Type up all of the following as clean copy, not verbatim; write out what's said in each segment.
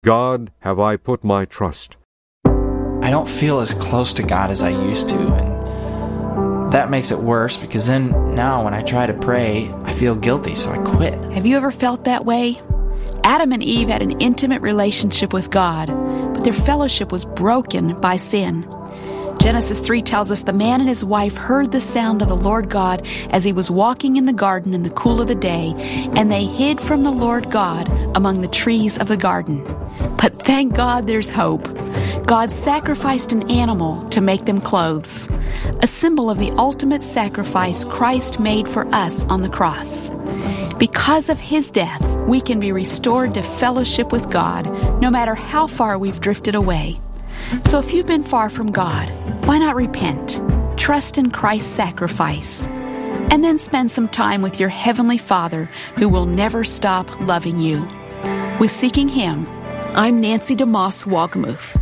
God have I put my trust. I don't feel as close to God as I used to, and that makes it worse because then now when I try to pray, I feel guilty, so I quit. Have you ever felt that way? Adam and Eve had an intimate relationship with God, but their fellowship was broken by sin. Genesis 3 tells us the man and his wife heard the sound of the Lord God as he was walking in the garden in the cool of the day, and they hid from the Lord God among the trees of the garden. But thank God there's hope. God sacrificed an animal to make them clothes, a symbol of the ultimate sacrifice Christ made for us on the cross. Because of his death, we can be restored to fellowship with God, no matter how far we've drifted away. So if you've been far from God, why not repent, trust in Christ's sacrifice, and then spend some time with your Heavenly Father who will never stop loving you. With Seeking Him, I'm Nancy DeMoss Wogmuth.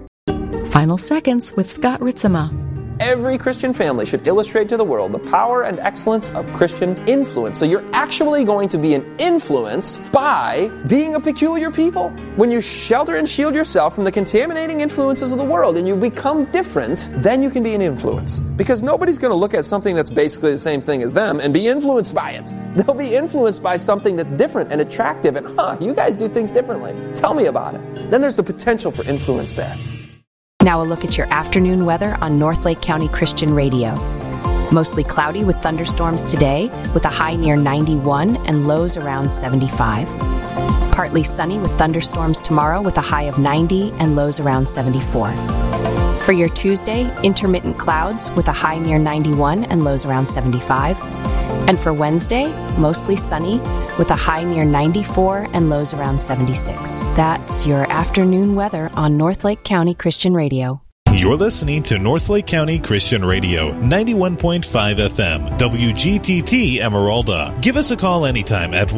Final Seconds with Scott Ritzema. Every Christian family should illustrate to the world the power and excellence of Christian influence. So you're actually going to be an influence by being a peculiar people. When you shelter and shield yourself from the contaminating influences of the world and you become different, then you can be an influence. Because nobody's going to look at something that's basically the same thing as them and be influenced by it. They'll be influenced by something that's different and attractive and, you guys do things differently. Tell me about it. Then there's the potential for influence there. Now a look at your afternoon weather on North Lake County Christian Radio. Mostly cloudy with thunderstorms today, with a high near 91 and lows around 75. Partly sunny with thunderstorms tomorrow, with a high of 90 and lows around 74. For your Tuesday, intermittent clouds with a high near 91 and lows around 75. And for Wednesday, mostly sunny with a high near 94 and lows around 76. That's your afternoon weather on North Lake County Christian Radio. You're listening to North Lake County Christian Radio, 91.5 FM, WGTT Emeralda. Give us a call anytime at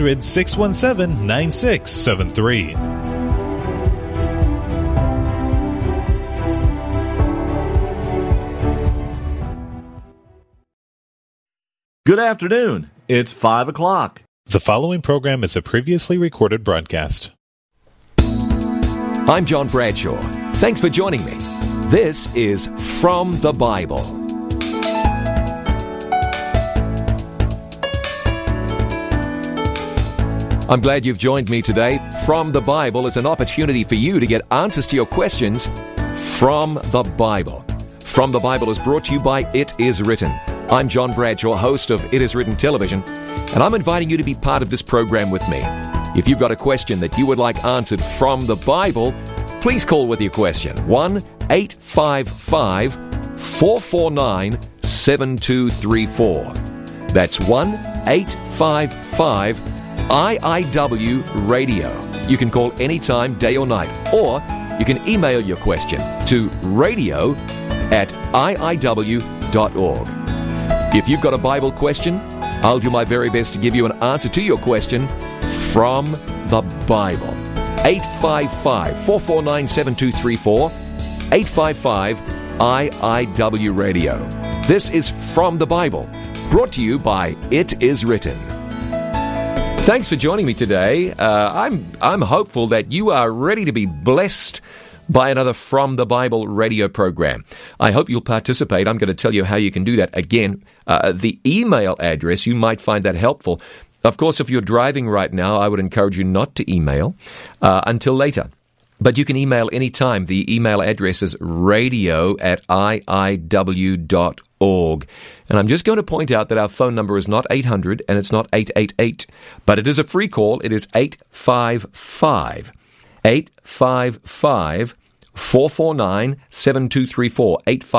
1-800-617-9673. Good afternoon. It's 5 o'clock. The following program is a previously recorded broadcast. I'm John Bradshaw. Thanks for joining me. This is From the Bible. I'm glad you've joined me today. From the Bible is an opportunity for you to get answers to your questions from the Bible. From the Bible is brought to you by It Is Written. I'm John Bradshaw, host of It Is Written Television, and I'm inviting you to be part of this program with me. If you've got a question that you would like answered from the Bible, please call with your question. 1-855-449-7234. That's 1-855-IIW Radio. You can call anytime, day or night, or you can email your question to radio@iiw.org. If you've got a Bible question, I'll do my very best to give you an answer to your question from the Bible. 855-449-7234, 855-IIW Radio. This is From the Bible, brought to you by It Is Written. Thanks for joining me today. I'm hopeful that you are ready to be blessed by another From the Bible radio program. I hope you'll participate. I'm going to tell you how you can do that. Again, the email address, you might find that helpful. Of course, if you're driving right now, I would encourage you not to email until later. But you can email anytime. The email address is radio@iiw.org. And I'm just going to point out that our phone number is not 800 and it's not 888, but it is a free call. It is 855-449-7234,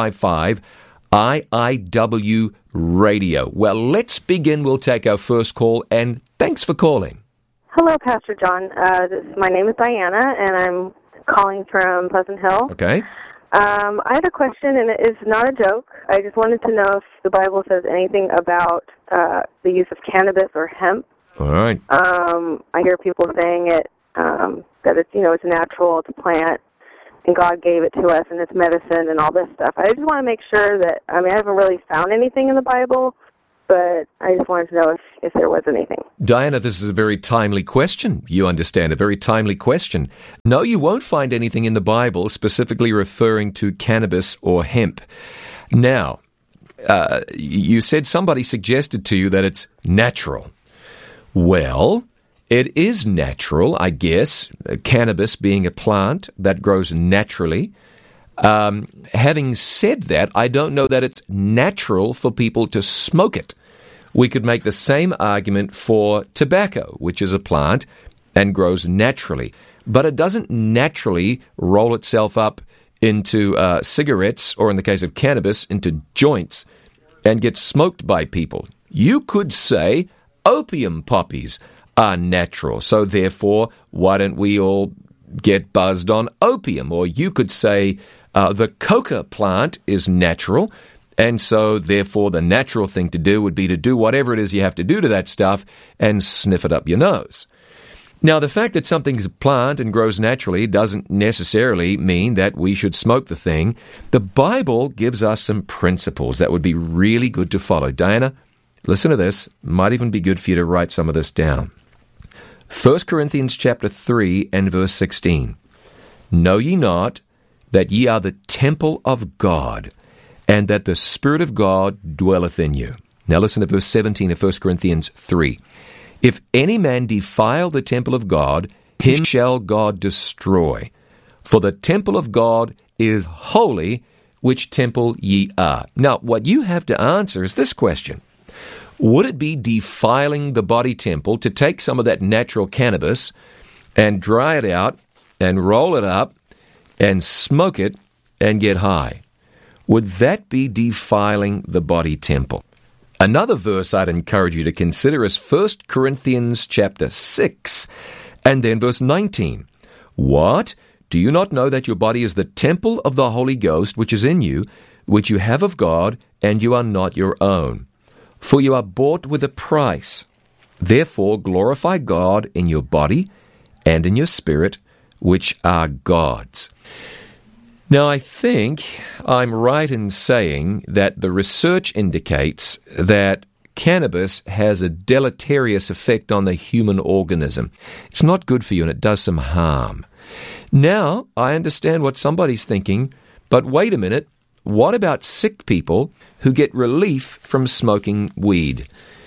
855-IIW Radio. Well, let's begin. We'll take our first call, and thanks for calling. Hello, Pastor John. My name is Diana, and I'm calling from Pleasant Hill. Okay. I have a question, and it is not a joke. I just wanted to know if the Bible says anything about the use of cannabis or hemp. All right. I hear people saying that it's it's natural, it's a plant, and God gave it to us, and it's medicine and all this stuff. I just want to make sure that I haven't really found anything in the Bible but I just wanted to know if there was anything. Diana, this is a very timely question. You understand, a very timely question. No, you won't find anything in the Bible specifically referring to cannabis or hemp. Now, you said somebody suggested to you that it's natural. Well, it is natural, I guess, cannabis being a plant that grows naturally. Having said that, I don't know that it's natural for people to smoke it. We could make the same argument for tobacco, which is a plant and grows naturally. But it doesn't naturally roll itself up into cigarettes, or in the case of cannabis, into joints, and get smoked by people. You could say opium poppies are natural, so therefore, why don't we all get buzzed on opium? Or you could say the coca plant is natural, and so, therefore, the natural thing to do would be to do whatever it is you have to do to that stuff and sniff it up your nose. Now, the fact that something's a plant and grows naturally doesn't necessarily mean that we should smoke the thing. The Bible gives us some principles that would be really good to follow. Diana, listen to this. Might even be good for you to write some of this down. 1 Corinthians chapter 3 and verse 16. Know ye not that ye are the temple of God, and that the Spirit of God dwelleth in you. Now listen to verse 17 of 1 Corinthians 3. If any man defile the temple of God, him shall God destroy. For the temple of God is holy, which temple ye are. Now, what you have to answer is this question. Would it be defiling the body temple to take some of that natural cannabis and dry it out and roll it up and smoke it and get high? Would that be defiling the body temple? Another verse I'd encourage you to consider is 1 Corinthians chapter 6 and then verse 19. What? Do you not know that your body is the temple of the Holy Ghost which is in you, which you have of God, and you are not your own? For you are bought with a price. Therefore glorify God in your body and in your spirit, which are God's. Now, I think I'm right in saying that the research indicates that cannabis has a deleterious effect on the human organism. It's not good for you, and it does some harm. Now, I understand what somebody's thinking, but wait a minute. What about sick people who get relief from smoking weed?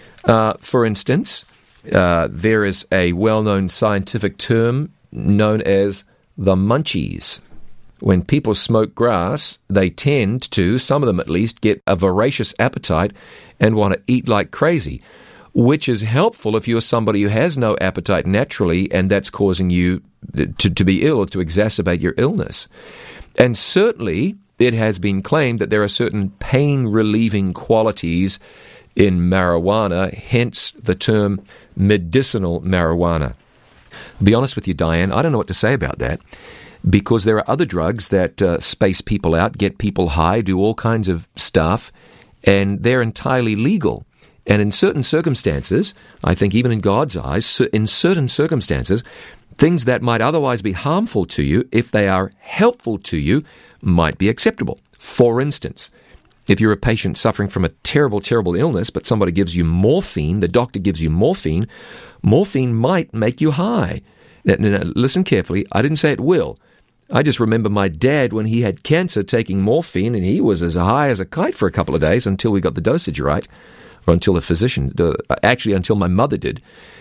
For instance, there is a well-known scientific term known as the munchies. When people smoke grass, they tend to, some of them at least, get a voracious appetite and want to eat like crazy, which is helpful if you're somebody who has no appetite naturally and that's causing you to be ill or to exacerbate your illness. And certainly, it has been claimed that there are certain pain-relieving qualities in marijuana, hence the term medicinal marijuana. To be honest with you, Diane, I don't know what to say about that, because there are other drugs that space people out, get people high, do all kinds of stuff, and they're entirely legal. And in certain circumstances, I think even in God's eyes, in certain circumstances, things that might otherwise be harmful to you, if they are helpful to you, might be acceptable. For instance, if you're a patient suffering from a terrible, terrible illness, but somebody gives you morphine, the doctor gives you morphine, morphine might make you high. Now, listen carefully, I didn't say it will. I just remember my dad, when he had cancer, taking morphine, and he was as high as a kite for a couple of days until we got the dosage right, or until the physician, actually until my mother did.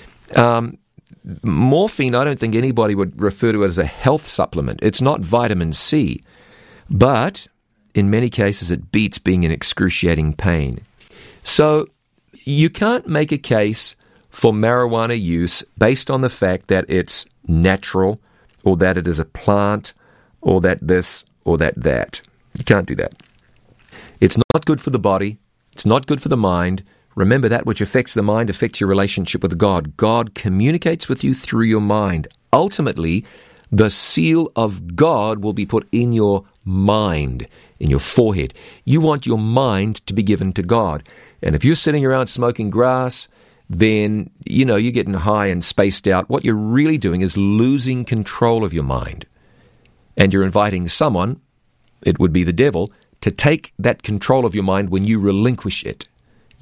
Morphine, I don't think anybody would refer to it as a health supplement. It's not vitamin C, but in many cases it beats being in excruciating pain. So you can't make a case for marijuana use based on the fact that it's natural, or that it is a plant, or that this, or that. You can't do that. It's not good for the body. It's not good for the mind. Remember, that which affects the mind affects your relationship with God. God communicates with you through your mind. Ultimately, the seal of God will be put in your mind, in your forehead. You want your mind to be given to God. And if you're sitting around smoking grass, then, you're getting high and spaced out. What you're really doing is losing control of your mind. And you're inviting someone, it would be the devil, to take that control of your mind when you relinquish it.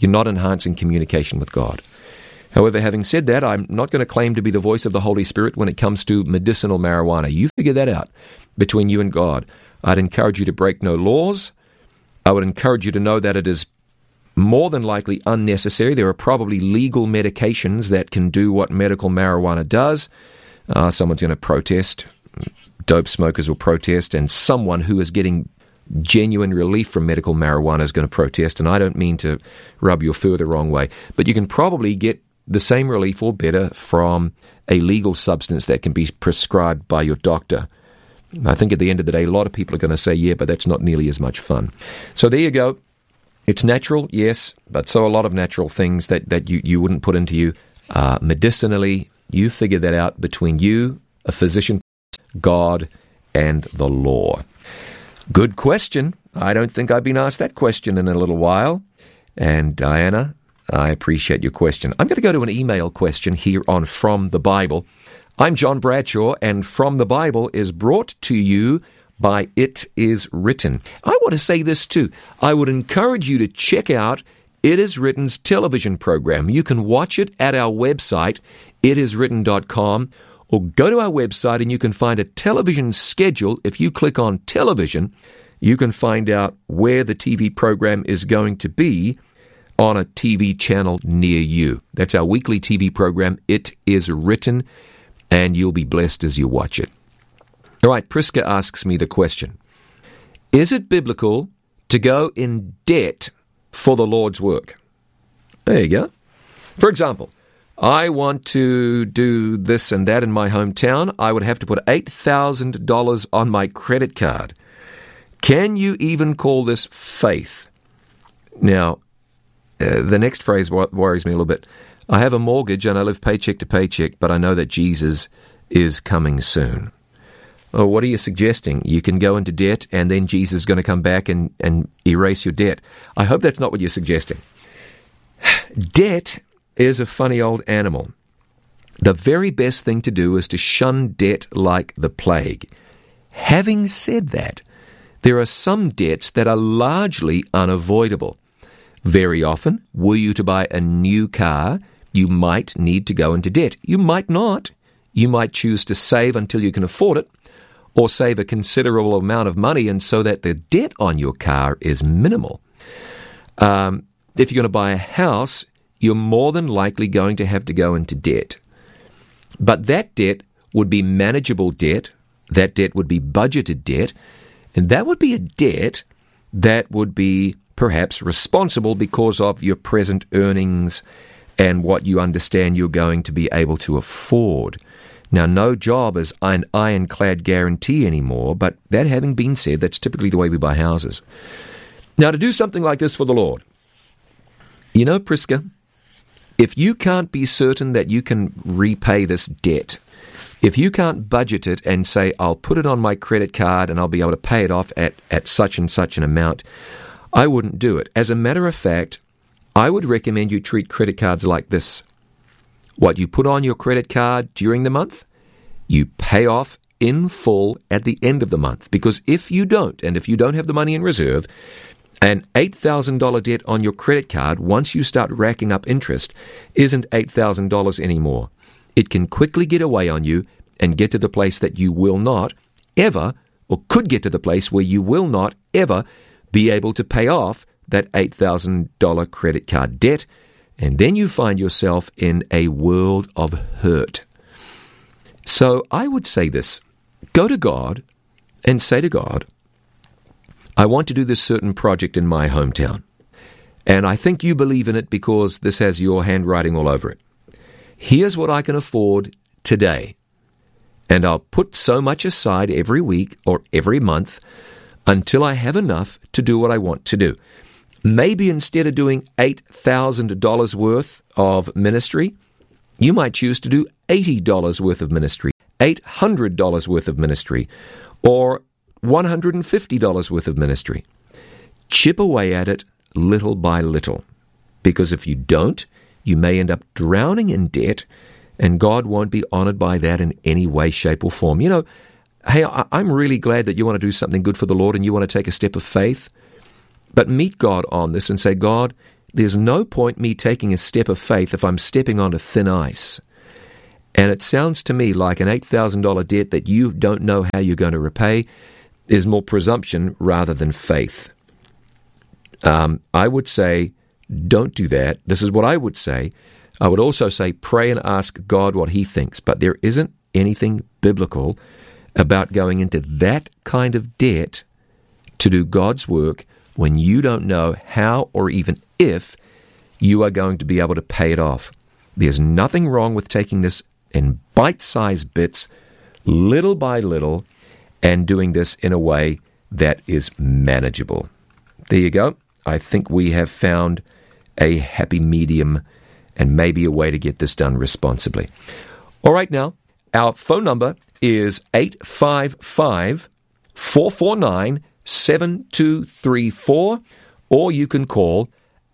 You're not enhancing communication with God. However, having said that, I'm not going to claim to be the voice of the Holy Spirit when it comes to medicinal marijuana. You figure that out between you and God. I'd encourage you to break no laws. I would encourage you to know that it is more than likely unnecessary. There are probably legal medications that can do what medical marijuana does. Someone's going to protest. Dope smokers will protest, and someone who is getting genuine relief from medical marijuana is going to protest, and I don't mean to rub your fur the wrong way, but you can probably get the same relief or better from a legal substance that can be prescribed by your doctor. I think at the end of the day, a lot of people are going to say, yeah, but that's not nearly as much fun. So there you go. It's natural, yes, but so a lot of natural things that you wouldn't put into you. Medicinally, you figure that out between you, a physician, God, and the law. Good question. I don't think I've been asked that question in a little while. And Diana, I appreciate your question. I'm going to go to an email question here on From the Bible. I'm John Bradshaw, and From the Bible is brought to you by It Is Written. I want to say this too. I would encourage you to check out It Is Written's television program. You can watch it at our website, itiswritten.com, or go to our website and you can find a television schedule. If you click on television, you can find out where the TV program is going to be on a TV channel near you. That's our weekly TV program, It Is Written, and you'll be blessed as you watch it. All right, Priska asks me the question, is it biblical to go in debt for the Lord's work? There you go. For example, I want to do this and that in my hometown. I would have to put $8,000 on my credit card. Can you even call this faith? Now, the next phrase worries me a little bit. I have a mortgage and I live paycheck to paycheck, but I know that Jesus is coming soon. Oh, what are you suggesting? You can go into debt and then Jesus is going to come back and erase your debt. I hope that's not what you're suggesting. Debt is a funny old animal. The very best thing to do is to shun debt like the plague. Having said that, there are some debts that are largely unavoidable. Very often, were you to buy a new car, you might need to go into debt. You might not. You might choose to save until you can afford it, or save a considerable amount of money and so that the debt on your car is minimal. If you're going to buy a house, you're more than likely going to have to go into debt. But that debt would be manageable debt, that debt would be budgeted debt, and that would be a debt that would be perhaps responsible because of your present earnings and what you understand you're going to be able to afford. Now, no job is an ironclad guarantee anymore, but that having been said, that's typically the way we buy houses. Now, to do something like this for the Lord, you know, Priska, if you can't be certain that you can repay this debt, if you can't budget it and say, I'll put it on my credit card and I'll be able to pay it off at such and such an amount, I wouldn't do it. As a matter of fact, I would recommend you treat credit cards like this. What you put on your credit card during the month, you pay off in full at the end of the month. Because if you don't, and if you don't have the money in reserve, an $8,000 debt on your credit card, once you start racking up interest, isn't $8,000 anymore. It can quickly get away on you and get to the place that you will not ever, or could get to the place where you will not ever be able to pay off that $8,000 credit card debt, and then you find yourself in a world of hurt. So I would say this, go to God and say to God, I want to do this certain project in my hometown, and I think you believe in it because this has your handwriting all over it. Here's what I can afford today, and I'll put so much aside every week or every month until I have enough to do what I want to do. Maybe instead of doing $8,000 worth of ministry, you might choose to do $80 worth of ministry, $800 worth of ministry, or $150 worth of ministry. Chip away at it little by little, because if you don't, you may end up drowning in debt, and God won't be honored by that in any way, shape, or form. You know, hey, I'm really glad that you want to do something good for the Lord and you want to take a step of faith, but meet God on this and say, God, there's no point me taking a step of faith if I'm stepping onto thin ice. And it sounds to me like an $8,000 debt that you don't know how you're going to repay is more presumption rather than faith. I would say, don't do that. This is what I would say. I would also say, pray and ask God what He thinks. But there isn't anything biblical about going into that kind of debt to do God's work when you don't know how or even if you are going to be able to pay it off. There's nothing wrong with taking this in bite-sized bits, little by little, and doing this in a way that is manageable. There you go. I think we have found a happy medium and maybe a way to get this done responsibly. All right, now, our phone number is 855-449-7234, or you can call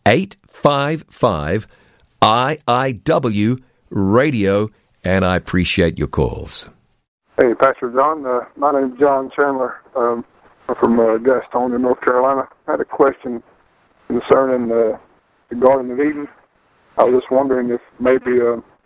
855-IIW-RADIO, and I appreciate your calls. Hey, Pastor John. My name is John Chandler. I'm from Gastonia, North Carolina. I had a question concerning the Garden of Eden. I was just wondering if maybe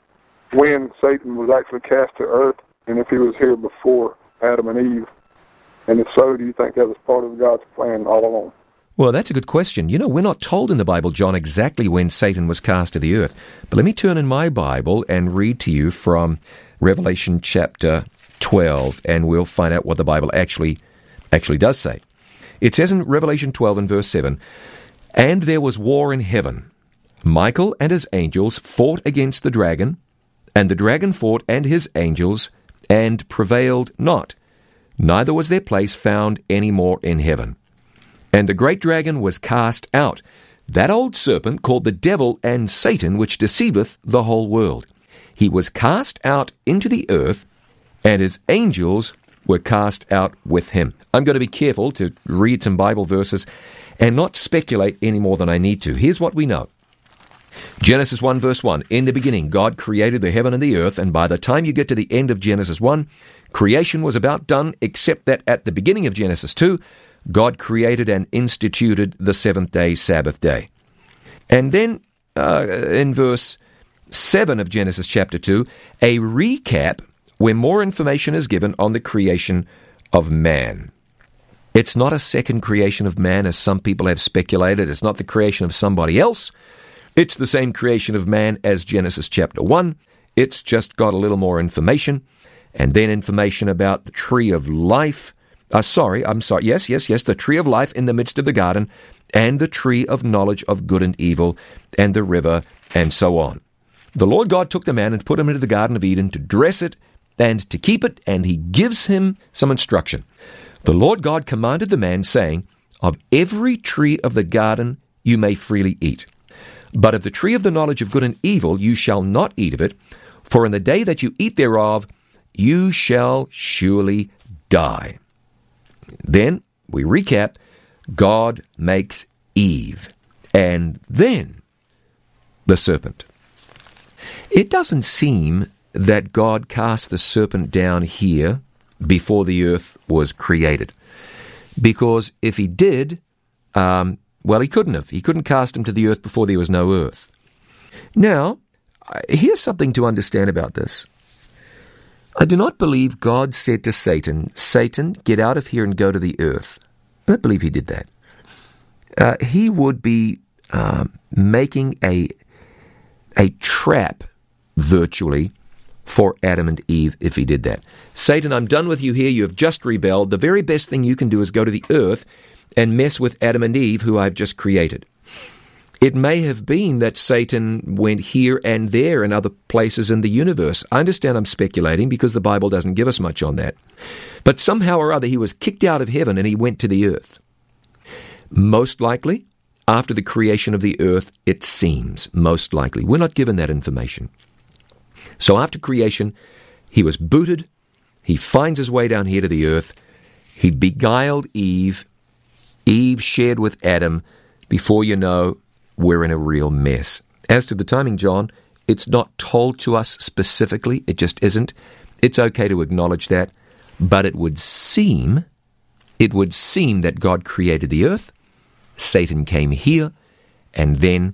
when Satan was actually cast to earth and if he was here before Adam and Eve. And if so, do you think that was part of God's plan all along? Well, that's a good question. You know, we're not told in the Bible, John, exactly when Satan was cast to the earth. But let me turn in my Bible and read to you from Revelation chapter 12, and we'll find out what the Bible actually does say. It says in Revelation 12 and verse 7, "And there was war in heaven. Michael and his angels fought against the dragon, and the dragon fought and his angels, and prevailed not. Neither was their place found any more in heaven. And the great dragon was cast out, that old serpent called the devil and Satan, which deceiveth the whole world. He was cast out into the earth, and his angels were cast out with him." I'm going to be careful to read some Bible verses and not speculate any more than I need to. Here's what we know. Genesis 1 verse 1, "In the beginning God created the heaven and the earth," and by the time you get to the end of Genesis 1, creation was about done, except that at the beginning of Genesis 2, God created and instituted the seventh-day Sabbath day. And then in verse 7 of Genesis chapter 2, a recap where more information is given on the creation of man. It's not a second creation of man, as some people have speculated. It's not the creation of somebody else. It's the same creation of man as Genesis chapter 1. It's just got a little more information, and then information about the tree of life. Yes, the tree of life in the midst of the garden, and the tree of knowledge of good and evil, and the river, and so on. The Lord God took the man and put him into the Garden of Eden to dress it and to keep it, and he gives him some instruction. The Lord God commanded the man, saying, "Of every tree of the garden you may freely eat. But of the tree of the knowledge of good and evil you shall not eat of it, for in the day that you eat thereof you shall surely die." Then, we recap, God makes Eve, and then the serpent. It doesn't seem that God cast the serpent down here before the earth was created, because if he did, he couldn't have. He couldn't cast him to the earth before there was no earth. Now, here's something to understand about this. I do not believe God said to Satan, "Satan, get out of here and go to the earth." I don't believe he did that. He would be making a trap, virtually, for Adam and Eve if he did that. "Satan, I'm done with you here. You have just rebelled. The very best thing you can do is go to the earth and mess with Adam and Eve, who I've just created." It may have been that Satan went here and there and other places in the universe. I understand I'm speculating because the Bible doesn't give us much on that. But somehow or other he was kicked out of heaven and he went to the earth. Most likely, after the creation of the earth, it seems, most likely. We're not given that information. So after creation, he was booted. He finds his way down here to the earth. He beguiled Eve. Eve shared with Adam. Before you know, we're in a real mess. As to the timing, John, it's not told to us specifically. It just isn't. It's okay to acknowledge that. But it would seem that God created the earth. Satan came here, and then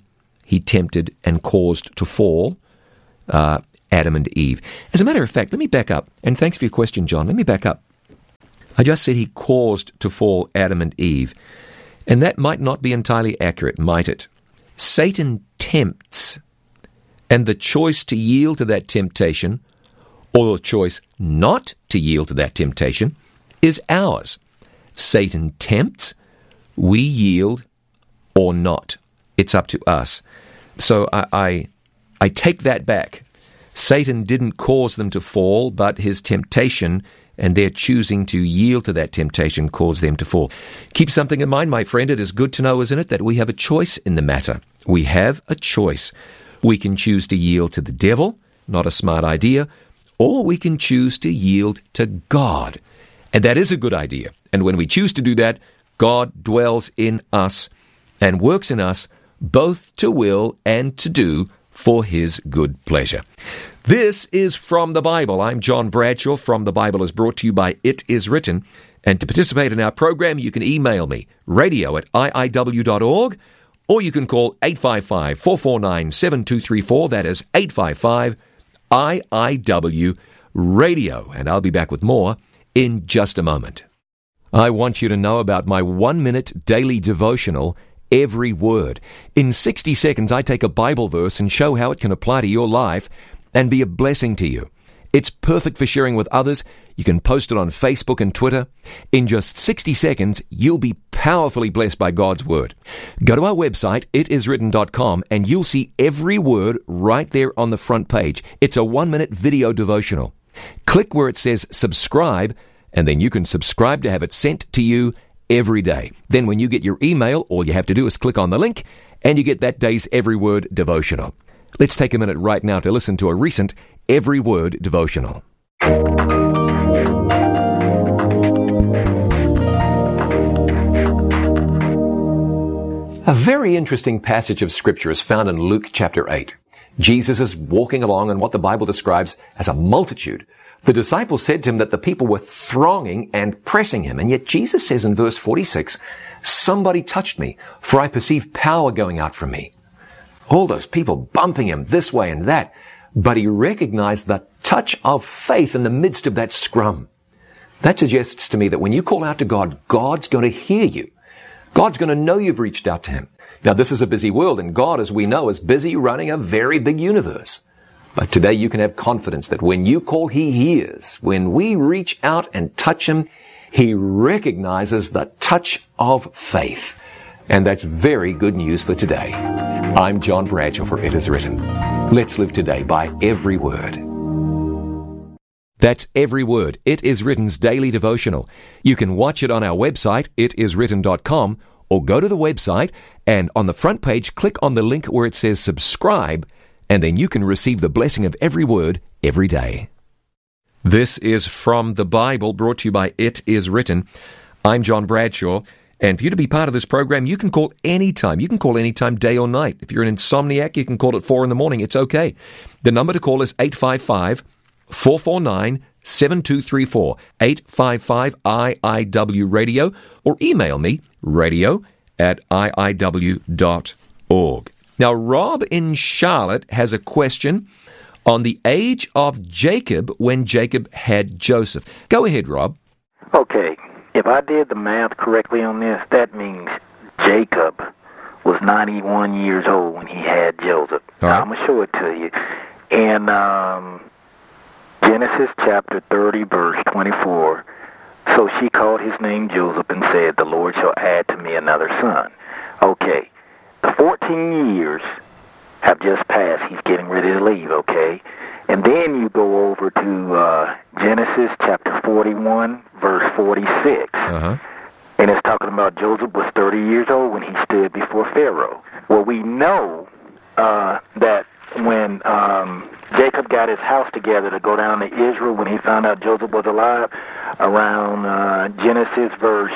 he tempted and caused to fall Adam and Eve. As a matter of fact, let me back up, and thanks for your question, John. Let me back up. I just said he caused to fall Adam and Eve, and that might not be entirely accurate, might it? Satan tempts, and the choice to yield to that temptation, or the choice not to yield to that temptation, is ours. Satan tempts, we yield or not. It's up to us. So I take that back. Satan didn't cause them to fall, but his temptation and their choosing to yield to that temptation caused them to fall. Keep something in mind, my friend. It is good to know, isn't it, that we have a choice in the matter. We have a choice. We can choose to yield to the devil, not a smart idea, or we can choose to yield to God. And that is a good idea. And when we choose to do that, God dwells in us and works in us both to will and to do for His good pleasure. This is From the Bible. I'm John Bradshaw. From the Bible is brought to you by It Is Written. And to participate in our program, you can email me, radio@iiw.org, or you can call 855-449-7234. That is 855-IIW-RADIO. And I'll be back with more in just a moment. I want you to know about my 1-minute daily devotional, Every Word. In 60 seconds, I take a Bible verse and show how it can apply to your life and be a blessing to you. It's perfect for sharing with others. You can post it on Facebook and Twitter. In just 60 seconds, you'll be powerfully blessed by God's Word. Go to our website, itiswritten.com, and you'll see every word right there on the front page. It's a 1-minute video devotional. Click where it says subscribe, and then you can subscribe to have it sent to you every day. Then when you get your email, all you have to do is click on the link, and you get that day's Every Word devotional. Let's take a minute right now to listen to a recent Every Word devotional. A very interesting passage of Scripture is found in Luke chapter 8. Jesus is walking along in what the Bible describes as a multitude. The disciples said to him that the people were thronging and pressing him, and yet Jesus says in verse 46, "Somebody touched me, for I perceive power going out from me." All those people bumping him this way and that, but he recognized the touch of faith in the midst of that scrum. That suggests to me that when you call out to God, God's going to hear you. God's going to know you've reached out to Him. Now, this is a busy world, and God, as we know, is busy running a very big universe. But today you can have confidence that when you call, He hears. When we reach out and touch Him, He recognizes the touch of faith. And that's very good news for today. I'm John Bradshaw for It Is Written. Let's live today by every word. That's Every Word, It Is Written's daily devotional. You can watch it on our website, itiswritten.com, or go to the website and on the front page, click on the link where it says subscribe, and then you can receive the blessing of every word every day. This is From the Bible, brought to you by It Is Written. I'm John Bradshaw, and for you to be part of this program, you can call anytime. You can call anytime, day or night. If you're an insomniac, you can call at 4 in the morning. It's okay. The number to call is 855-449-7234, 855-IIW-RADIO, or email me, radio@iiw.org. Now, Rob in Charlotte has a question on the age of Jacob when Jacob had Joseph. Go ahead, Rob. Okay. If I did the math correctly on this, that means Jacob was 91 years old when he had Joseph. All right. I'm going to show it to you. In Genesis chapter 30, verse 24, so she called his name Joseph and said, "The Lord shall add to me another son." Okay. The 14 years have just passed. He's getting ready to leave, okay? And then you go over to Genesis chapter 41, verse 46. And it's talking about Joseph was 30 years old when he stood before Pharaoh. Well, we know that when Jacob got his house together to go down to Israel when he found out Joseph was alive, around Genesis verse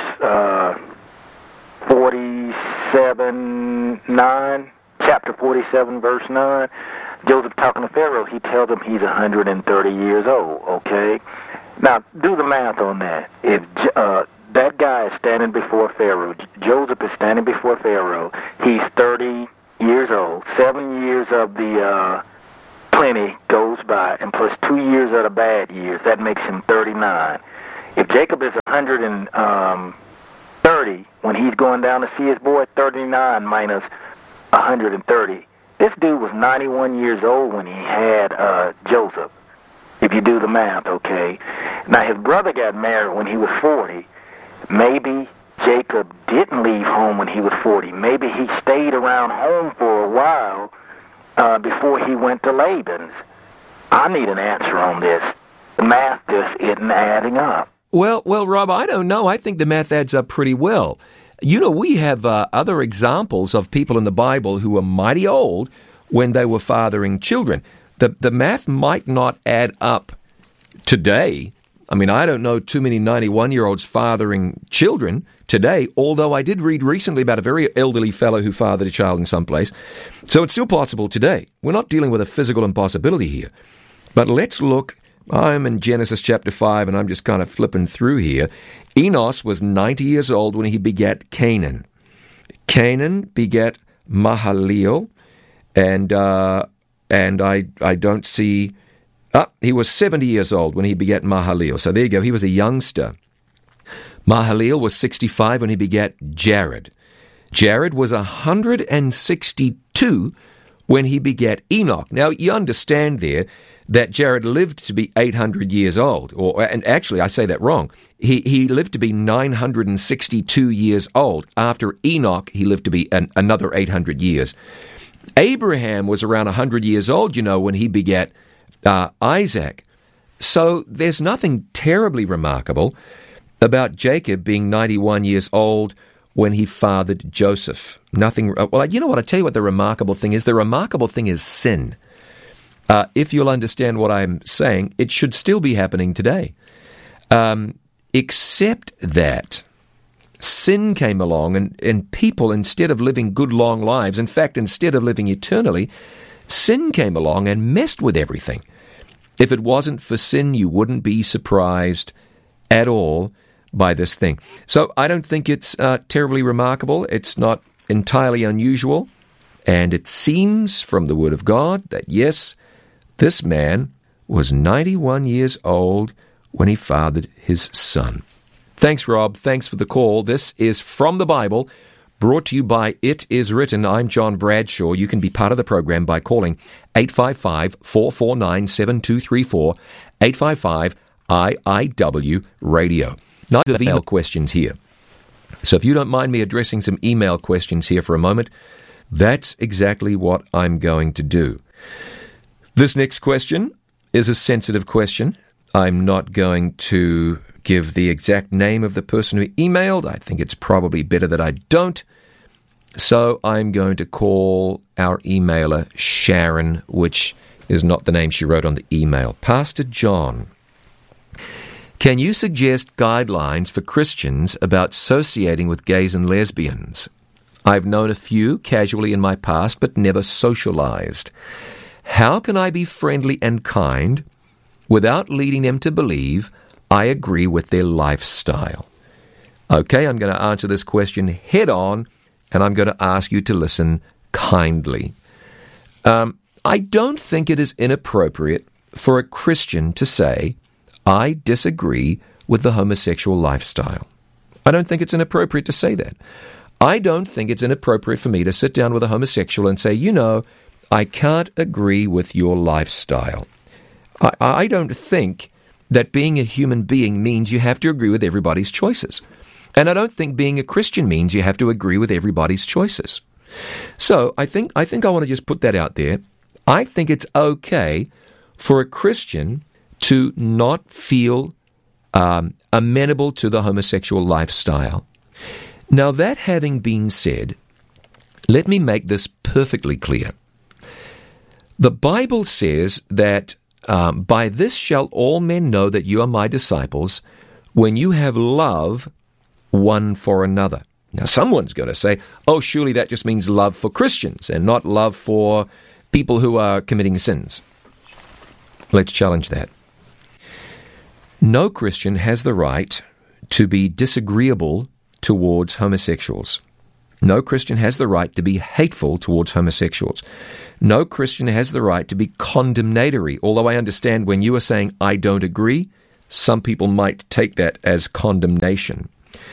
47:9, chapter 47, verse 9, Joseph talking to Pharaoh, he tells him he's 130 years old, okay? Now, do the math on that. If that guy is standing before Pharaoh, Joseph is standing before Pharaoh, he's 30 years old. 7 years of the plenty goes by, and plus 2 years of the bad years. That makes him 39. If Jacob is 130 when he's going down to see his boy, 39 minus 130. This dude was 91 years old when he had Joseph, if you do the math, okay? Now, his brother got married when he was 40. Maybe Jacob didn't leave home when he was 40. Maybe he stayed around home for a while before he went to Laban's. I need an answer on this. The math just isn't adding up. Well, Rob, I don't know. I think the math adds up pretty well. You know, we have other examples of people in the Bible who were mighty old when they were fathering children. The math might not add up today. I mean, I don't know too many 91-year-olds fathering children today, although I did read recently about a very elderly fellow who fathered a child in some place. So it's still possible today. We're not dealing with a physical impossibility here. But let's look. I'm in Genesis chapter 5, and I'm just kind of flipping through here. Enos was 90 years old when he begat Canaan. Canaan begat Mahalalel, and I don't see... he was 70 years old when he begat Mahalalel. So there you go, he was a youngster. Mahalalel was 65 when he begat Jared. Jared was 162 when he begat Enoch. Now, you understand there that Jared lived to be 800 years old. And actually, I say that wrong. He lived to be 962 years old. After Enoch, he lived to be another 800 years. Abraham was around 100 years old, you know, when he begat Isaac. So there's nothing terribly remarkable about Jacob being 91 years old when he fathered Joseph. Nothing. Well, you know what? I tell you what the remarkable thing is. The remarkable thing is sin. If you'll understand what I'm saying, it should still be happening today. Except that sin came along and people, instead of living good long lives, in fact, instead of living eternally, sin came along and messed with everything. If it wasn't for sin, you wouldn't be surprised at all by this thing. So I don't think it's terribly remarkable. It's not entirely unusual. And it seems from the Word of God that, yes, this man was 91 years old when he fathered his son. Thanks, Rob. Thanks for the call. This is From the Bible, brought to you by It Is Written. I'm John Bradshaw. You can be part of the program by calling 855-449-7234, 855-IIW-Radio. Now, the email questions here. So if you don't mind me addressing some email questions here for a moment, that's exactly what I'm going to do. This next question is a sensitive question. I'm not going to give the exact name of the person who emailed. I think it's probably better that I don't. So I'm going to call our emailer Sharon, which is not the name she wrote on the email. Pastor John, can you suggest guidelines for Christians about associating with gays and lesbians? I've known a few casually in my past, but never socialized. How can I be friendly and kind without leading them to believe I agree with their lifestyle? Okay, I'm going to answer this question head on, and I'm going to ask you to listen kindly. I don't think it is inappropriate for a Christian to say, I disagree with the homosexual lifestyle. I don't think it's inappropriate to say that. I don't think it's inappropriate for me to sit down with a homosexual and say, you know, I can't agree with your lifestyle. I don't think that being a human being means you have to agree with everybody's choices. And I don't think being a Christian means you have to agree with everybody's choices. So I think I want to just put that out there. I think it's okay for a Christian to not feel amenable to the homosexual lifestyle. Now, that having been said, let me make this perfectly clear. The Bible says that by this shall all men know that you are my disciples, when you have love one for another. Now, someone's going to say, oh, surely that just means love for Christians and not love for people who are committing sins. Let's challenge that. No Christian has the right to be disagreeable towards homosexuals. No Christian has the right to be hateful towards homosexuals. No Christian has the right to be condemnatory, although I understand when you are saying, I don't agree, some people might take that as condemnation.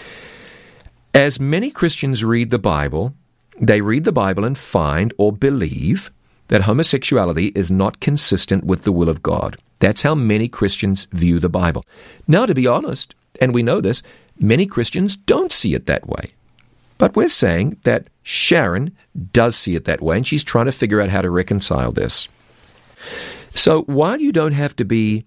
As many Christians read the Bible, they read the Bible and find or believe that homosexuality is not consistent with the will of God. That's how many Christians view the Bible. Now, to be honest, and we know this, many Christians don't see it that way. But we're saying that Sharon does see it that way, and she's trying to figure out how to reconcile this. So while you don't have to be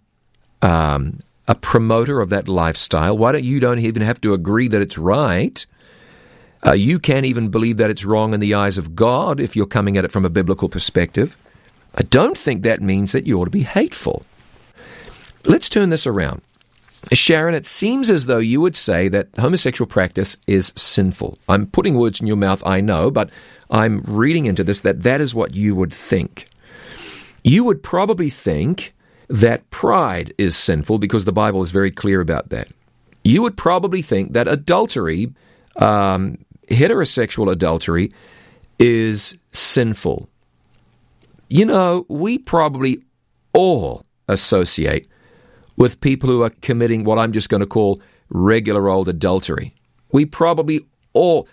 a promoter of that lifestyle, you don't even have to agree that it's right. You can't even believe that it's wrong in the eyes of God if you're coming at it from a biblical perspective. I don't think that means that you ought to be hateful. Let's turn this around. Sharon, it seems as though you would say that homosexual practice is sinful. I'm putting words in your mouth, I know, but I'm reading into this that is what you would think. You would probably think that pride is sinful because the Bible is very clear about that. You would probably think that adultery, heterosexual adultery, is sinful. You know, we probably all associate with people who are committing what I'm just going to call regular old adultery. We probably all,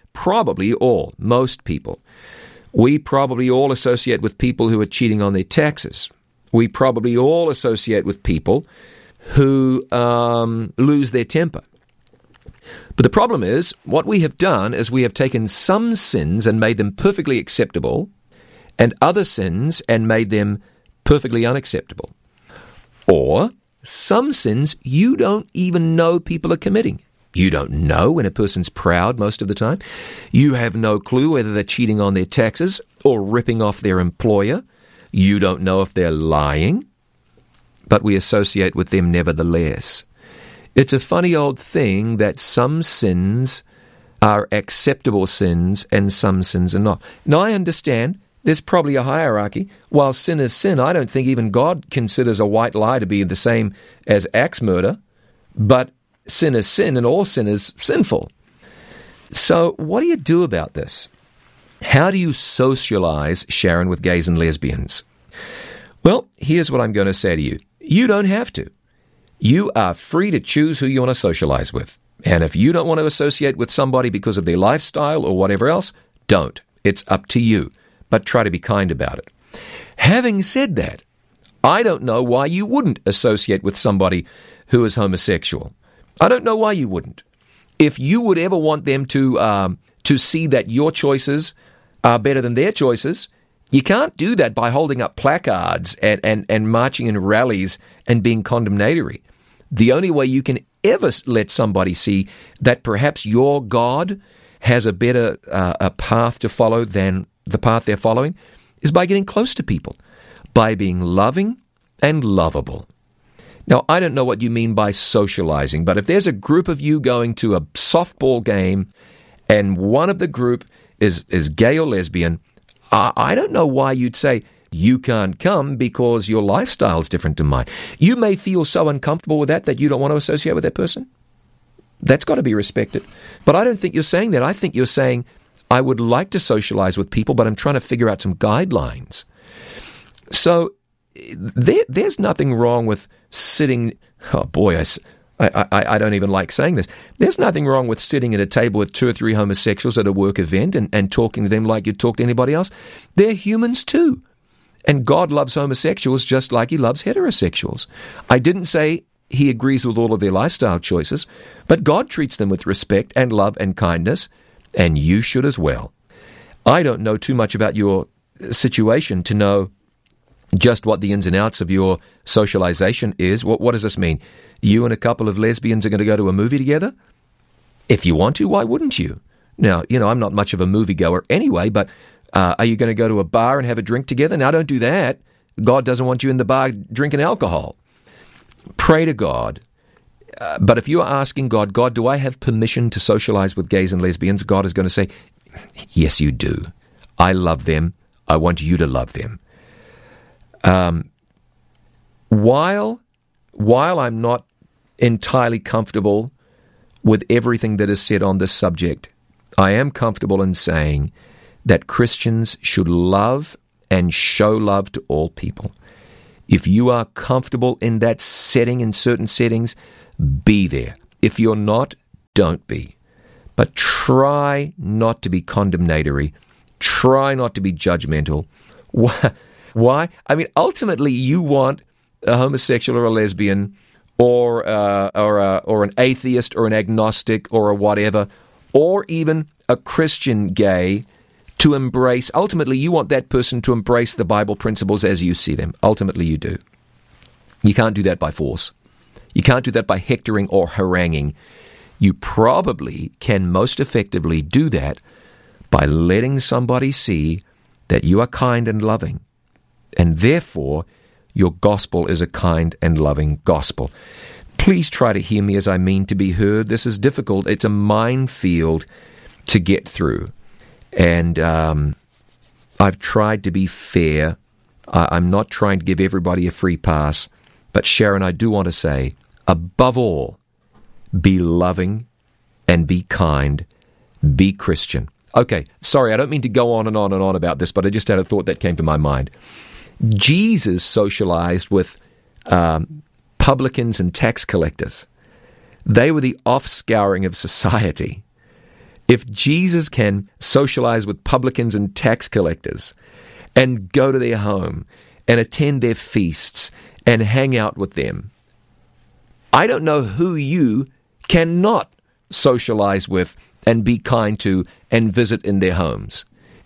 most people, we probably all associate with people who are cheating on their taxes. We probably all associate with people who lose their temper. But the problem is, what we have done is we have taken some sins and made them perfectly acceptable, and other sins and made them perfectly unacceptable. Or some sins you don't even know people are committing. You don't know when a person's proud most of the time. You have no clue whether they're cheating on their taxes or ripping off their employer. You don't know if they're lying, but we associate with them nevertheless. It's a funny old thing that some sins are acceptable sins and some sins are not. Now, I understand there's probably a hierarchy. While sin is sin, I don't think even God considers a white lie to be the same as axe murder, but sin is sin and all sin is sinful. So what do you do about this? How do you socialize, Sharon, with gays and lesbians? Well, here's what I'm going to say to you. You don't have to. You are free to choose who you want to socialize with. And if you don't want to associate with somebody because of their lifestyle or whatever else, don't. It's up to you. But try to be kind about it. Having said that, I don't know why you wouldn't associate with somebody who is homosexual. I don't know why you wouldn't. If you would ever want them to see that your choices are better than their choices, you can't do that by holding up placards and marching in rallies and being condemnatory. The only way you can ever let somebody see that perhaps your God has a better a path to follow than the path they're following is by getting close to people, by being loving and lovable. Now, I don't know what you mean by socializing, but if there's a group of you going to a softball game and one of the group is gay or lesbian, I don't know why you'd say, you can't come because your lifestyle is different to mine. You may feel so uncomfortable with that you don't want to associate with that person. That's got to be respected. But I don't think you're saying that. I think you're saying, I would like to socialize with people, but I'm trying to figure out some guidelines. So there's nothing wrong with sitting... Oh, boy, I don't even like saying this. There's nothing wrong with sitting at a table with 2 or 3 homosexuals at a work event and talking to them like you'd talk to anybody else. They're humans too. And God loves homosexuals just like he loves heterosexuals. I didn't say he agrees with all of their lifestyle choices, but God treats them with respect and love and kindness, and you should as well. I don't know too much about your situation to know just what the ins and outs of your socialization is. What does this mean? You and a couple of lesbians are going to go to a movie together? If you want to, why wouldn't you? Now, I'm not much of a moviegoer anyway, but are you going to go to a bar and have a drink together? Now, don't do that. God doesn't want you in the bar drinking alcohol. Pray to God. But if you are asking God, do I have permission to socialize with gays and lesbians? God is going to say, yes, you do. I love them. I want you to love them. While I'm not entirely comfortable with everything that is said on this subject, I am comfortable in saying that Christians should love and show love to all people. If you are comfortable in that setting, in certain settings, be there. If you're not, don't be. But try not to be condemnatory. Try not to be judgmental. Why? I mean, ultimately, you want a homosexual or a lesbian or an atheist or an agnostic or a whatever, or even a Christian gay to embrace. Ultimately, you want that person to embrace the Bible principles as you see them. Ultimately, you do. You can't do that by force. You can't do that by hectoring or haranguing. You probably can most effectively do that by letting somebody see that you are kind and loving, and therefore your gospel is a kind and loving gospel. Please try to hear me as I mean to be heard. This is difficult. It's a minefield to get through. And I've tried to be fair. I'm not trying to give everybody a free pass. But Sharon, I do want to say, above all, be loving and be kind. Be Christian. Okay, sorry, I don't mean to go on and on and on about this, but I just had a thought that came to my mind. Jesus socialized with publicans and tax collectors. They were the offscouring of society. If Jesus can socialize with publicans and tax collectors and go to their home and attend their feasts and hang out with them, I don't know who you cannot socialize with and be kind to and visit in their homes.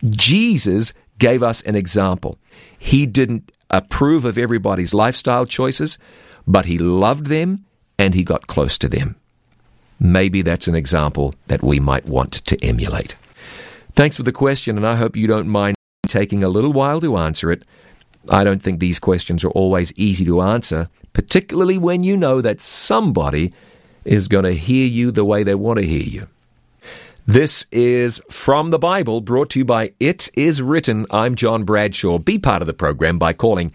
Jesus gave us an example. He didn't approve of everybody's lifestyle choices, but he loved them and he got close to them. Maybe that's an example that we might want to emulate. Thanks for the question, and I hope you don't mind taking a little while to answer it. I don't think these questions are always easy to answer, particularly when you know that somebody is going to hear you the way they want to hear you. This is From the Bible, brought to you by It Is Written. I'm John Bradshaw. Be part of the program by calling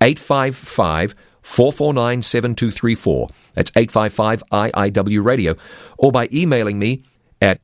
855-449-7234. That's 855-IIW-Radio. Or by emailing me at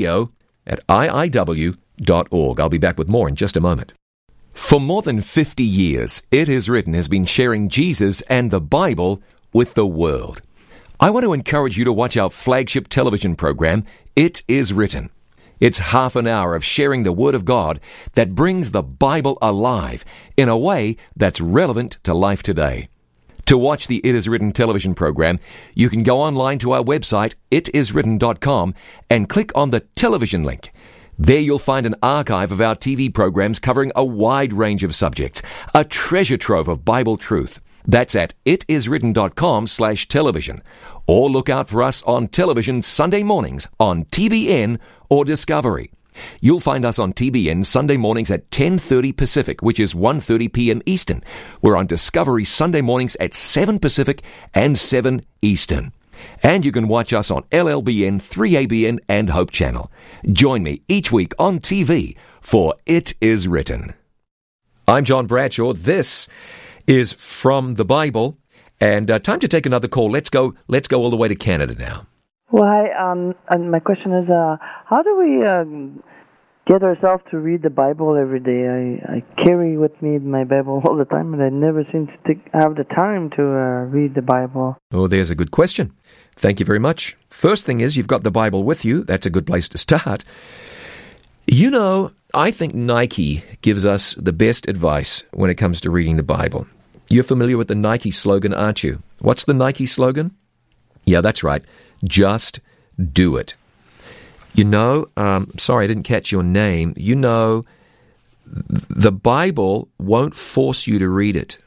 radio@iiw.org. I'll be back with more in just a moment. For more than 50 years, It Is Written has been sharing Jesus and the Bible with the world. I want to encourage you to watch our flagship television program, It Is Written. It's half an hour of sharing the Word of God that brings the Bible alive in a way that's relevant to life today. To watch the It Is Written television program, you can go online to our website, itiswritten.com, and click on the television link. There you'll find an archive of our TV programs covering a wide range of subjects, a treasure trove of Bible truth. That's at itiswritten.com/television. Or look out for us on television Sunday mornings on TBN or Discovery. You'll find us on TBN Sunday mornings at 10:30 Pacific, which is 1:30 p.m. Eastern. We're on Discovery Sunday mornings at 7 Pacific and 7 Eastern. And you can watch us on LLBN, 3ABN, and Hope Channel. Join me each week on TV for It Is Written. I'm John Bradshaw. This is From the Bible, and time to take another call. Let's go all the way to Canada now. Well, hi, and my question is, how do we get ourselves to read the Bible every day? I carry with me my Bible all the time, and I never seem to have the time to read the Bible. Oh, there's a good question. Thank you very much. First thing is, you've got the Bible with you. That's a good place to start. You know, I think Nike gives us the best advice when it comes to reading the Bible. You're familiar with the Nike slogan, aren't you? What's the Nike slogan? Yeah, that's right. Just do it. You know, sorry, I didn't catch your name. You know, the Bible won't force you to read it.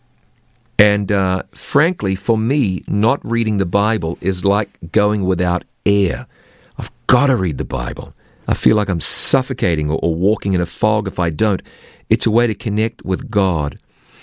And frankly, for me, not reading the Bible is like going without air. I've got to read the Bible. I feel like I'm suffocating or walking in a fog if I don't. It's a way to connect with God.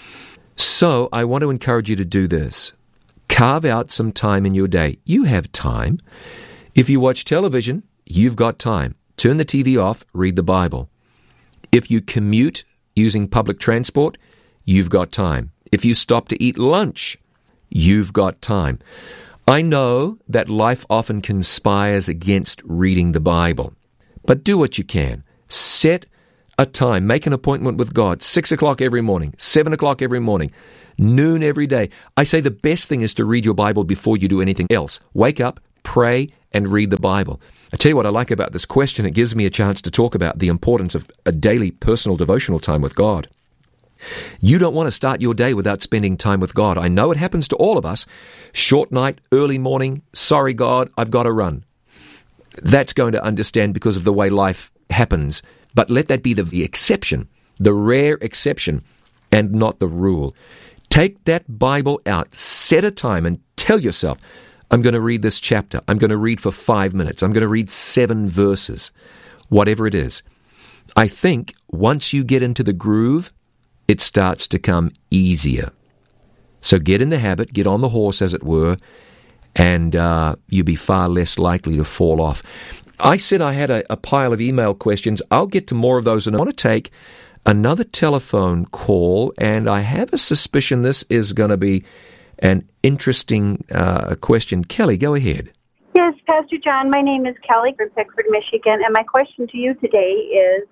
So I want to encourage you to do this. Carve out some time in your day. You have time. If you watch television, you've got time. Turn the TV off, read the Bible. If you commute using public transport, you've got time. If you stop to eat lunch, you've got time. I know that life often conspires against reading the Bible. But do what you can. Set a time. Make an appointment with God. 6 o'clock every morning. 7 o'clock every morning. Noon every day. I say the best thing is to read your Bible before you do anything else. Wake up, pray, and read the Bible. I tell you what I like about this question. It gives me a chance to talk about the importance of a daily personal devotional time with God. You don't want to start your day without spending time with God. I know it happens to all of us. Short night, early morning, sorry God, I've got to run. That's going to understand because of the way life happens. But let that be the exception, the rare exception, and not the rule. Take that Bible out, set a time, and tell yourself, I'm going to read this chapter. I'm going to read for 5 minutes. I'm going to read 7 verses, whatever it is. I think once you get into the groove, it starts to come easier. So get in the habit, get on the horse, as it were, and you'll be far less likely to fall off. I said I had a pile of email questions. I'll get to more of those, and I want to take another telephone call, and I have a suspicion this is going to be an interesting question. Kelly, go ahead. Yes, Pastor John, my name is Kelly from Pickford, Michigan, and my question to you today is,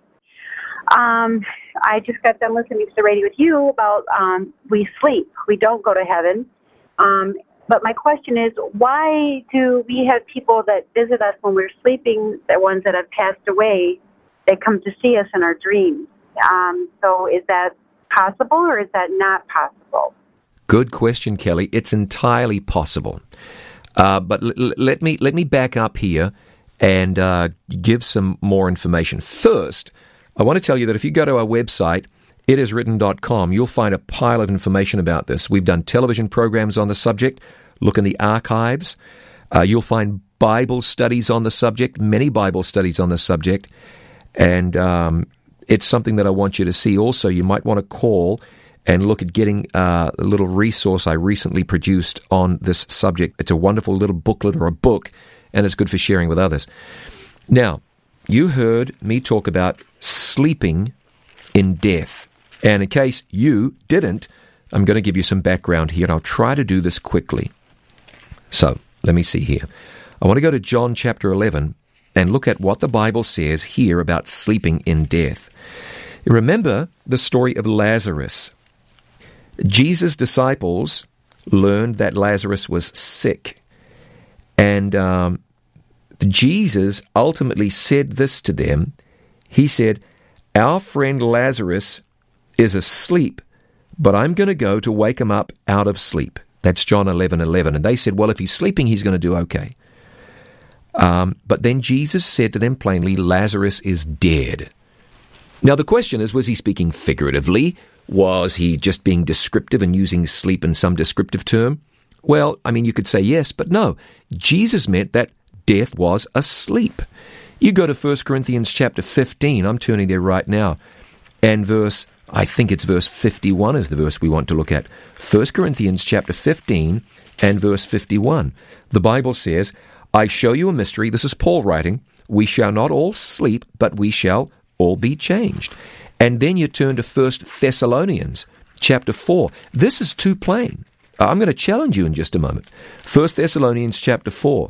I just got done listening to the radio with you about we sleep. We don't go to heaven. But my question is, why do we have people that visit us when we're sleeping, the ones that have passed away, they come to see us in our dreams? So is that possible or is that not possible? Good question, Kelly. It's entirely possible. But let me back up here and give some more information. First, I want to tell you that if you go to our website, itiswritten.com, you'll find a pile of information about this. We've done television programs on the subject. Look in the archives. You'll find Bible studies on the subject, many Bible studies on the subject. And it's something that I want you to see also. You might want to call and look at getting a little resource I recently produced on this subject. It's a wonderful little booklet or a book, and it's good for sharing with others. Now, you heard me talk about sleeping in death. And in case you didn't, I'm going to give you some background here, and I'll try to do this quickly. So, let me see here. I want to go to John chapter 11 and look at what the Bible says here about sleeping in death. Remember the story of Lazarus. Jesus' disciples learned that Lazarus was sick, and Jesus ultimately said this to them. He said, "Our friend Lazarus is asleep, but I'm going to go to wake him up out of sleep." That's John 11:11. And they said, well, if he's sleeping, he's going to do okay. But then Jesus said to them plainly, Lazarus is dead. Now the question is, was he speaking figuratively? Was he just being descriptive and using sleep in some descriptive term? Well, I mean, you could say yes, but no. Jesus meant that death was asleep. You go to 1 Corinthians chapter 15. I'm turning there right now. And I think it's verse 51 is the verse we want to look at. 1 Corinthians chapter 15 and verse 51. The Bible says, I show you a mystery. This is Paul writing. We shall not all sleep, but we shall all be changed. And then you turn to 1 Thessalonians chapter 4. This is too plain. I'm going to challenge you in just a moment. 1 Thessalonians chapter 4.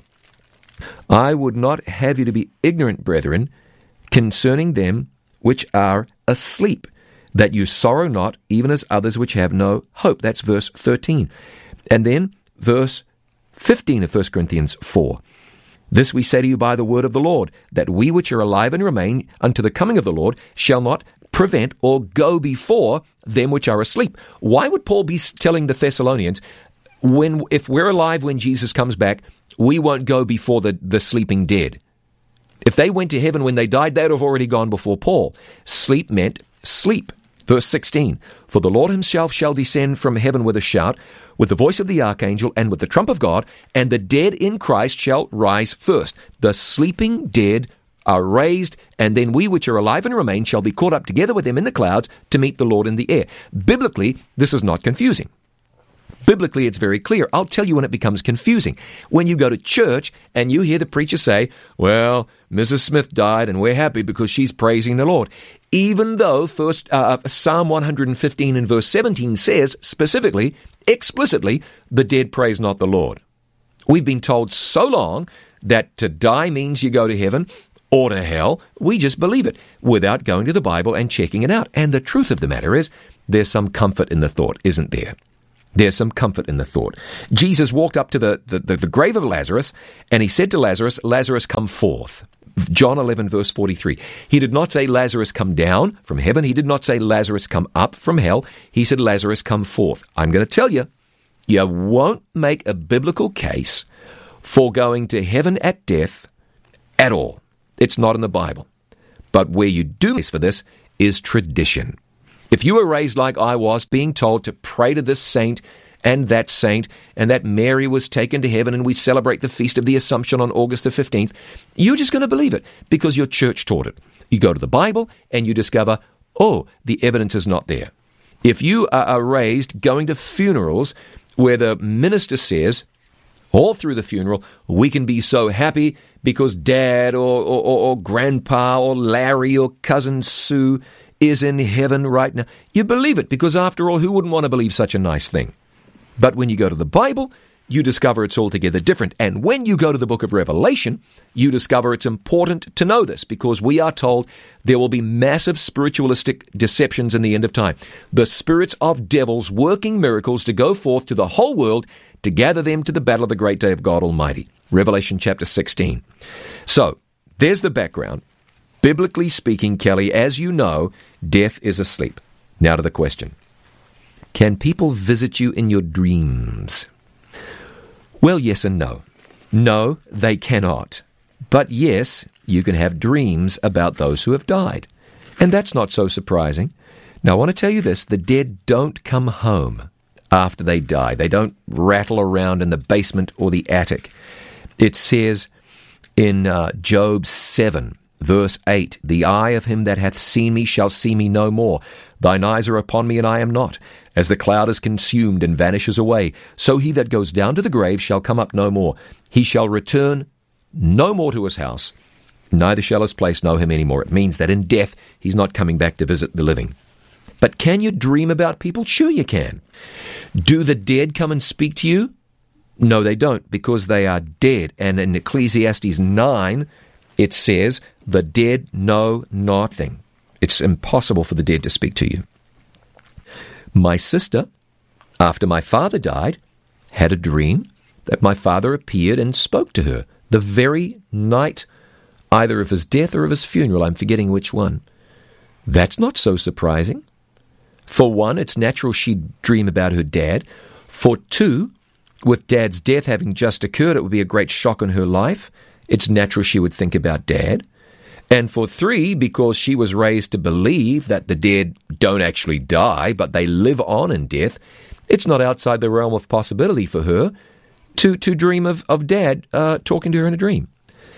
I would not have you to be ignorant, brethren, concerning them which are asleep, that you sorrow not, even as others which have no hope. That's verse 13. And then verse 15 of 1 Corinthians 4. This we say to you by the word of the Lord, that we which are alive and remain unto the coming of the Lord shall not prevent or go before them which are asleep. Why would Paul be telling the Thessalonians, if we're alive when Jesus comes back, we won't go before the sleeping dead? If they went to heaven when they died, they'd have already gone before Paul. Sleep meant sleep. Verse 16, for the Lord himself shall descend from heaven with a shout, with the voice of the archangel, and with the trump of God, and the dead in Christ shall rise first. The sleeping dead are raised, and then we which are alive and remain shall be caught up together with them in the clouds to meet the Lord in the air. Biblically, this is not confusing. Biblically, it's very clear. I'll tell you when it becomes confusing. When you go to church and you hear the preacher say, well, Mrs. Smith died and we're happy because she's praising the Lord. Even though Psalm 115 and verse 17 says specifically, explicitly, the dead praise not the Lord. We've been told so long that to die means you go to heaven. or to hell. We just believe it without going to the Bible and checking it out. And the truth of the matter is, there's some comfort in the thought, isn't there? There's some comfort in the thought. Jesus walked up to the grave of Lazarus, and he said to Lazarus, Lazarus, come forth. John 11, verse 43. He did not say, Lazarus, come down from heaven. He did not say, Lazarus, come up from hell. He said, Lazarus, come forth. I'm going to tell you, you won't make a biblical case for going to heaven at death at all. It's not in the Bible. But where you do case for this is tradition. If you were raised like I was, being told to pray to this saint, and that Mary was taken to heaven, and we celebrate the Feast of the Assumption on August the 15th, you're just going to believe it because your church taught it. You go to the Bible and you discover, oh, the evidence is not there. If you are raised going to funerals where the minister says, all through the funeral, we can be so happy because Dad or Grandpa or Larry or Cousin Sue is in heaven right now. You believe it because, after all, who wouldn't want to believe such a nice thing? But when you go to the Bible, you discover it's altogether different. And when you go to the book of Revelation, you discover it's important to know this because we are told there will be massive spiritualistic deceptions in the end of time. The spirits of devils working miracles to go forth to the whole world to gather them to the battle of the great day of God Almighty. Revelation chapter 16. So, there's the background. Biblically speaking, Kelly, as you know, death is asleep. Now to the question. Can people visit you in your dreams? Well, yes and no. No, they cannot. But yes, you can have dreams about those who have died. And that's not so surprising. Now, I want to tell you this. The dead don't come home after they die. They don't rattle around in the basement or the attic. It says in Job 7, verse 8, the eye of him that hath seen me shall see me no more. Thine eyes are upon me, and I am not. As the cloud is consumed and vanishes away, so he that goes down to the grave shall come up no more. He shall return no more to his house, neither shall his place know him any more. It means that in death, he's not coming back to visit the living. But can you dream about people? Sure you can. Do the dead come and speak to you? No, they don't, because they are dead. And in Ecclesiastes 9, it says, the dead know nothing. It's impossible for the dead to speak to you. My sister, after my father died, had a dream that my father appeared and spoke to her the very night either of his death or of his funeral. I'm forgetting which one. That's not so surprising. For one, it's natural she'd dream about her dad. For two, with Dad's death having just occurred, it would be a great shock in her life. It's natural she would think about Dad. And for three, because she was raised to believe that the dead don't actually die, but they live on in death, it's not outside the realm of possibility for her to dream of Dad talking to her in a dream.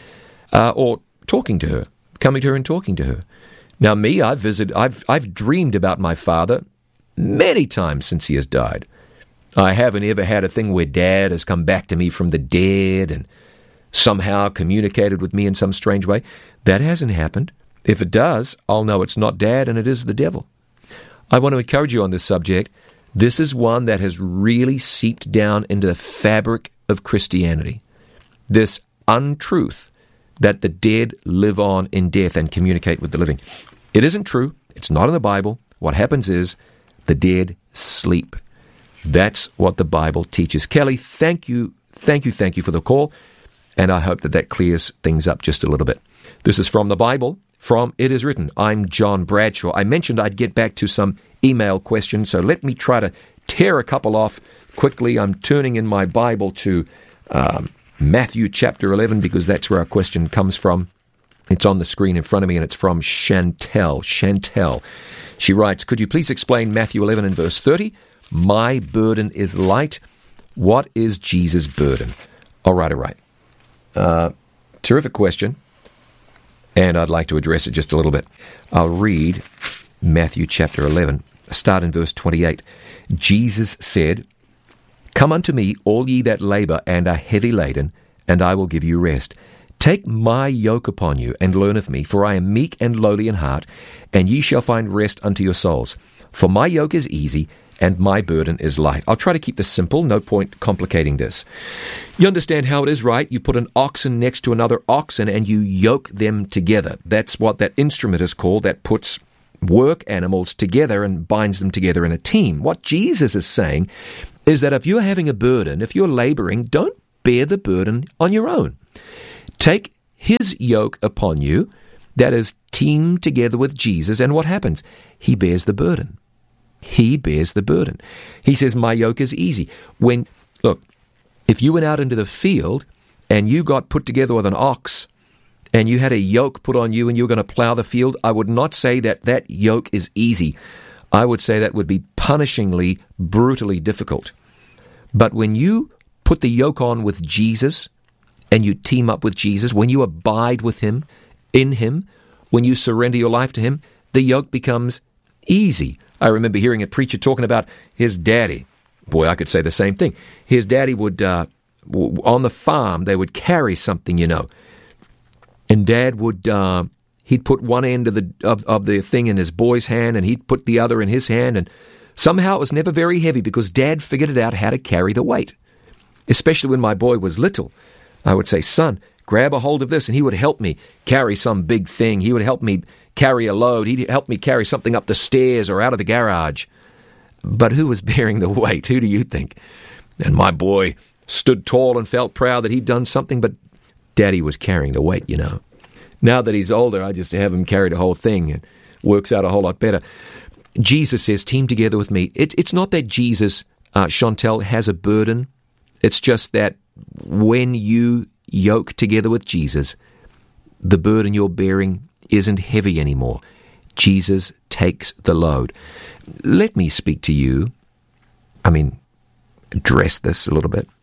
Or talking to her, coming to her and talking to her. Now me, I've dreamed about my father many times since he has died. I haven't ever had a thing where Dad has come back to me from the dead and somehow communicated with me in some strange way. That hasn't happened. If it does, I'll know it's not Dad and it is the devil. I want to encourage you on this subject. This is one that has really seeped down into the fabric of Christianity. This untruth that the dead live on in death and communicate with the living. It isn't true. It's not in the Bible. What happens is the dead sleep. That's what the Bible teaches. Kelly, thank you for the call, and I hope that clears things up just a little bit. This is From the Bible, from It Is Written. I'm John Bradshaw. I mentioned I'd get back to some email questions, so let me try to tear a couple off quickly. I'm turning in my Bible to Matthew chapter 11, because that's where our question comes from. It's on the screen in front of me, and it's from Chantel. Chantel. She writes, could you please explain Matthew 11 and verse 30? My burden is light. What is Jesus' burden? All right. Terrific question, and I'd like to address it just a little bit. I'll read Matthew chapter 11, start in verse 28. Jesus said, come unto me, all ye that labor and are heavy laden, and I will give you rest. Take my yoke upon you, and learn of me, for I am meek and lowly in heart, and ye shall find rest unto your souls. For my yoke is easy, and my burden is light. I'll try to keep this simple, no point complicating this. You understand how it is, right? You put an oxen next to another oxen and you yoke them together. That's what that instrument is called that puts work animals together and binds them together in a team. What Jesus is saying is that if you're having a burden, if you're laboring, don't bear the burden on your own. Take his yoke upon you, that is teamed together with Jesus, and what happens? He bears the burden. He bears the burden. He says, my yoke is easy. Look, if you went out into the field and you got put together with an ox and you had a yoke put on you and you were going to plow the field, I would not say that that yoke is easy. I would say that would be punishingly, brutally difficult. But when you put the yoke on with Jesus and you team up with Jesus, when you abide with him, in him, when you surrender your life to him, the yoke becomes easy. I remember hearing a preacher talking about his daddy. Boy, I could say the same thing. His daddy would, on the farm, they would carry something, and Dad would, he'd put one end of the thing in his boy's hand, and he'd put the other in his hand, and somehow it was never very heavy because Dad figured it out how to carry the weight. Especially when my boy was little, I would say, son, grab a hold of this, and he would help me carry some big thing. He would help me carry a load. He'd help me carry something up the stairs or out of the garage. But who was bearing the weight? Who do you think? And my boy stood tall and felt proud that he'd done something, but Daddy was carrying the weight, Now that he's older, I just have him carry the whole thing. It works out a whole lot better. Jesus says, team together with me. It's not that Jesus, Chantel, has a burden. It's just that when you yoke together with Jesus, the burden you're bearing isn't heavy anymore. Jesus takes the load. Let me speak to you. Address this a little bit.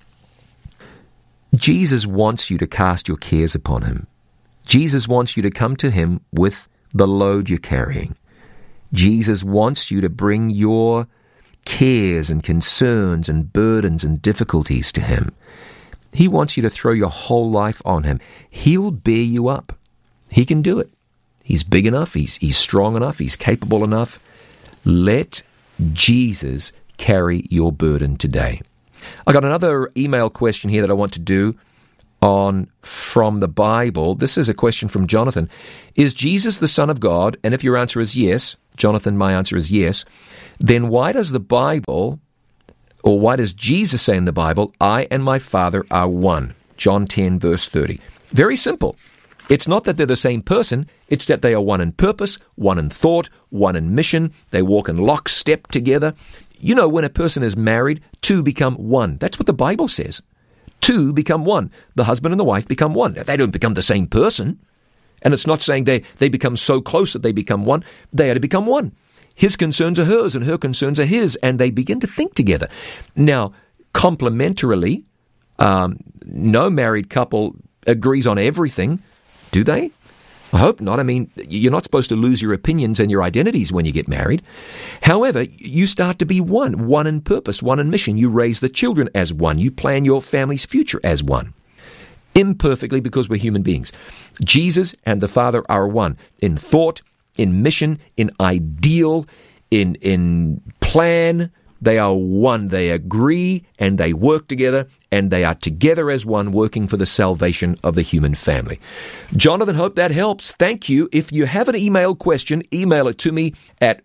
Jesus wants you to cast your cares upon him. Jesus wants you to come to him with the load you're carrying. Jesus wants you to bring your cares and concerns and burdens and difficulties to him. He wants you to throw your whole life on him. He'll bear you up. He can do it. He's big enough. He's strong enough. He's capable enough. Let Jesus carry your burden today. I got another email question here that I want to do on From the Bible. This is a question from Jonathan. Is Jesus the Son of God? And if your answer is yes, Jonathan, my answer is yes, then why does the Bible, or why does Jesus say in the Bible, I and my Father are one? John 10, verse 30. Very simple. It's not that they're the same person, it's that they are one in purpose, one in thought, one in mission. They walk in lockstep together. When a person is married, two become one. That's what the Bible says. Two become one. The husband and the wife become one. They don't become the same person. And it's not saying they become so close that they become one. They are to become one. His concerns are hers and her concerns are his, and they begin to think together. Now, complementarily, no married couple agrees on everything, do they? I hope not. You're not supposed to lose your opinions and your identities when you get married. However, you start to be one in purpose, one in mission. You raise the children as one. You plan your family's future as one. Imperfectly, because we're human beings. Jesus and the Father are one in thought, in mission, in ideal, in plan. They are one. They agree and they work together, and they are together as one, working for the salvation of the human family. Jonathan, hope that helps. Thank you. If you have an email question, email it to me at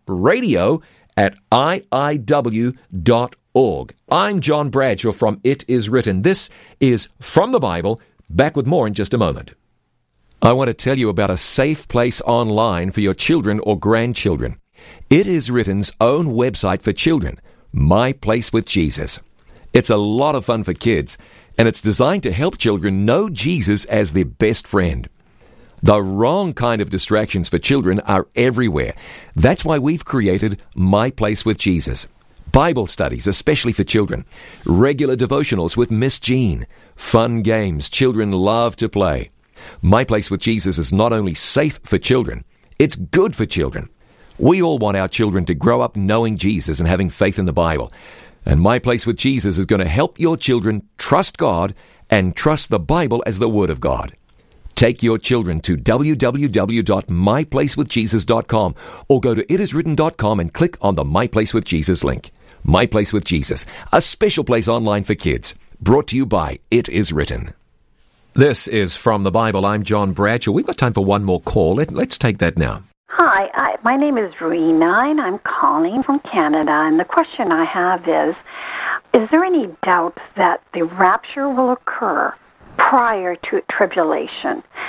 radio@iiw.org. I'm John Bradshaw from It Is Written. This is From the Bible. Back with more in just a moment. I want to tell you about a safe place online for your children or grandchildren. It Is Written's own website for children, My Place with Jesus. It's a lot of fun for kids, and it's designed to help children know Jesus as their best friend. The wrong kind of distractions for children are everywhere. That's why we've created My Place with Jesus. Bible studies, especially for children. Regular devotionals with Miss Jean. Fun games children love to play. My Place with Jesus is not only safe for children, it's good for children. We all want our children to grow up knowing Jesus and having faith in the Bible. And My Place with Jesus is going to help your children trust God and trust the Bible as the Word of God. Take your children to www.myplacewithjesus.com or go to itiswritten.com and click on the My Place with Jesus link. My Place with Jesus, a special place online for kids. Brought to you by It Is Written. This is From the Bible. I'm John Bradshaw. We've got time for one more call. Let's take that now. Hi, my name is Rena, and I'm calling from Canada. And the question I have is there any doubt that the rapture will occur prior to tribulation?